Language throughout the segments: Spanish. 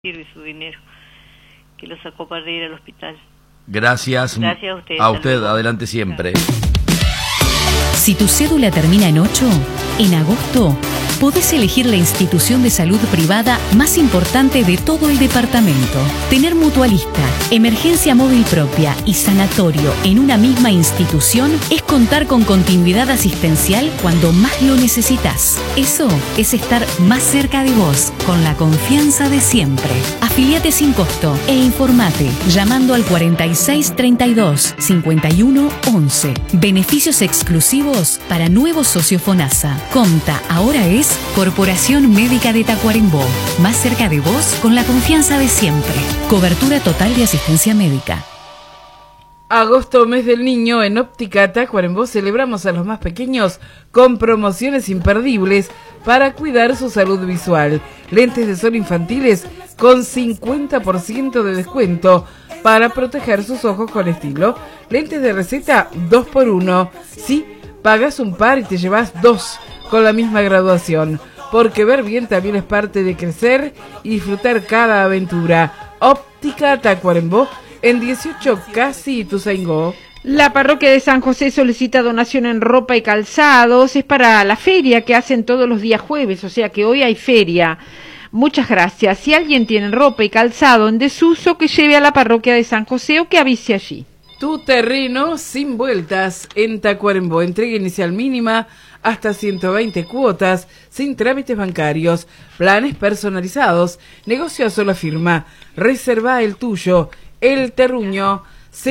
sirve su dinero que lo sacó para ir al hospital. Gracias a usted, adelante siempre. Si tu cédula termina en 8, en agosto podés elegir la institución de salud privada más importante de todo el departamento. Tener mutualista, emergencia móvil propia y sanatorio en una misma institución es contar con continuidad asistencial cuando más lo necesitas. Eso es estar más cerca de vos, con la confianza de siempre. Afiliate sin costo e informate llamando al 4632 51 11. Beneficios exclusivos para nuevos socios FONASA. Conta ahora es Corporación Médica de Tacuarembó. Más cerca de vos con la confianza de siempre. Cobertura total de asistencia médica. Agosto, mes del niño, en Óptica Tacuarembó celebramos a los más pequeños con promociones imperdibles para cuidar su salud visual. Lentes de sol infantiles con 50% de descuento para proteger sus ojos con estilo. Lentes de receta 2x1. Sí, pagas un par y te llevas 2 con la misma graduación. Porque ver bien también es parte de crecer y disfrutar cada aventura. Óptica Tacuarembó, en 18 casi Ituzaingó. La parroquia de San José solicita donación en ropa y calzados. Es para la feria que hacen todos los días jueves, o sea que hoy hay feria. Muchas gracias. Si alguien tiene ropa y calzado en desuso, que lleve a la parroquia de San José o que avise allí. Tu terreno sin vueltas en Tacuarembó. Entrega inicial mínima hasta 120 cuotas, sin trámites bancarios, planes personalizados, negocio a sola firma. Reserva el tuyo. El Terruño,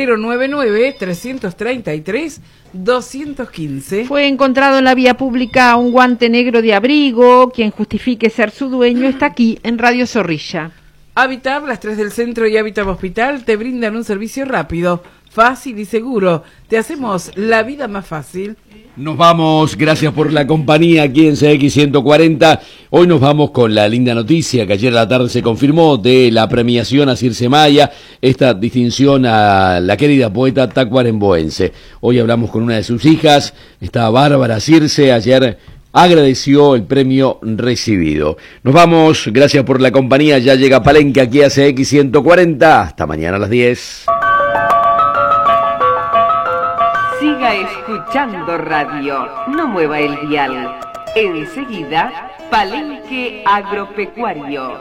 099-333-215. Fue encontrado en la vía pública un guante negro de abrigo. Quien justifique ser su dueño está aquí en Radio Zorrilla. Habitab, las 3 del centro y Habitab Hospital te brindan un servicio rápido, fácil y seguro. Te hacemos la vida más fácil. Nos vamos, gracias por la compañía aquí en CX 140. Hoy nos vamos con la linda noticia que ayer a la tarde se confirmó de la premiación a Circe Maya, esta distinción a la querida poeta tacuaremboense. Hoy hablamos con una de sus hijas, está Bárbara Circe, ayer agradeció el premio recibido. Nos vamos, gracias por la compañía, ya llega Palenque aquí a CX 140, hasta mañana a las 10. Siga escuchando radio, no mueva el dial. Enseguida, Palenque Agropecuario.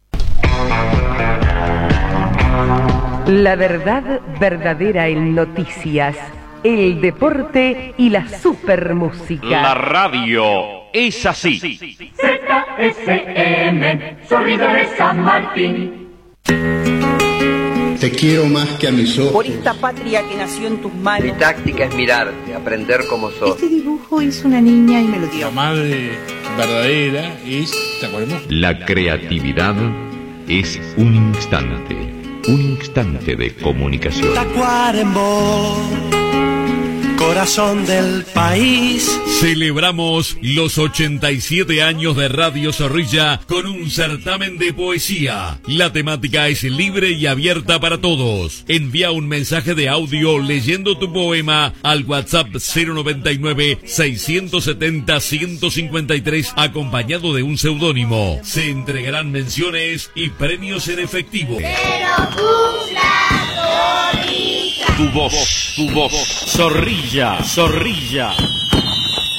La verdad verdadera en noticias, el deporte y la supermúsica. La radio es así. ZSM, Zorrilla de San Martín. Te quiero más que a mis ojos. Por esta patria que nació en tus manos. Mi táctica es mirarte, aprender como sos. Este dibujo es una niña y me lo dio. La madre verdadera es Tacuarembó. La creatividad es un instante de comunicación. Tacuarembó, corazón del país. Celebramos los 87 años de Radio Zorrilla con un certamen de poesía. La temática es libre y abierta para todos. Envía un mensaje de audio leyendo tu poema al WhatsApp 099-670-153 acompañado de un seudónimo. Se entregarán menciones y premios en efectivo. Tu voz, Zorrilla.